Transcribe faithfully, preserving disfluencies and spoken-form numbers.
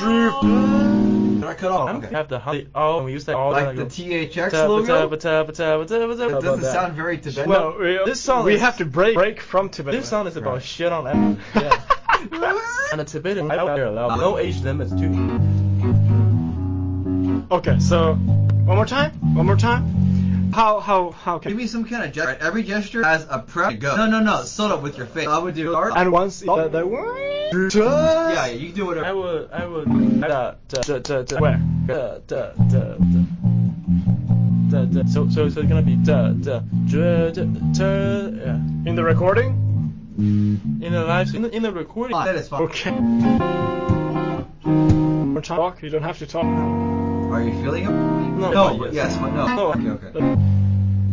Did I cut off? I'm Okay. have the honey. Oh, when you say all Like that, the T H X ta- logo? ta- ta- ta- ta- ta- ta- That ta- doesn't that. sound very Tibetan. Well, we, This song we is- have to break break from Tibetan. This song is about Right. shit on everything. Yeah. And the Tibetan out there allow no age limits too. Okay, so one more time. One more time. How how how can? Give me some kind of gesture. Right? Every gesture has a prep. Go. No, no, no. Slow up with your face. I would do art. And once the, the Yeah, yeah, you can do whatever. I would, I would, da, da, da, da, da, Where? da, da, da, da, da, so, so, so it's gonna be da, da, da, da, da, yeah. In the recording? In the live, in the, in the recording. That is fine. Okay. More talk. You don't have to talk now. Are you feeling it? No, No, yes. yes, but no. No. Okay, okay. But